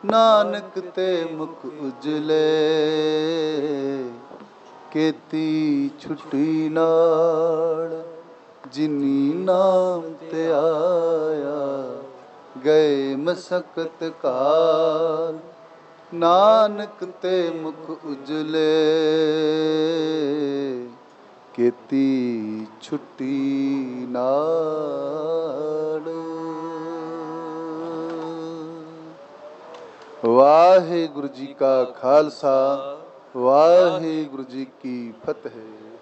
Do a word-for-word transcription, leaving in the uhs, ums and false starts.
ਨਾਨਕ ਤੇ ਮੁਖ ਉਜਲੇ ਕੀਤੀ ਛੁੱਟੀ ਨਾਲ ਜਿਨੀ ਨਾਮ ਤੇ ਆਇਆ ਗਏ ਮਸਕਤ ਕਾਲ ਨਾਨਕ ਤੇ ਮੁਖ ਉਜਲੇ ਕੀਤੀ ਛੁੱਟੀ ਨਾਲ। ਵਾਹਿਗੁਰੂ ਜੀ ਕਾ ਖਾਲਸਾ, ਵਾਹਿਗੁਰੂ ਜੀ ਕੀ ਫਤਿਹ।